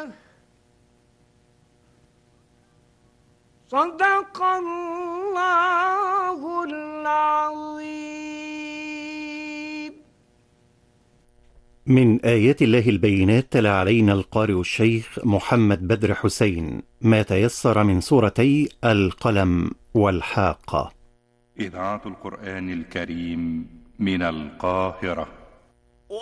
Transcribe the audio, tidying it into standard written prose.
صدق الله العظيم. من آيات الله البينات تلا علينا القارئ الشيخ محمد بدر حسين ما تيسر من سورتي القلم والحاقة. إذاعة القرآن الكريم من القاهرة.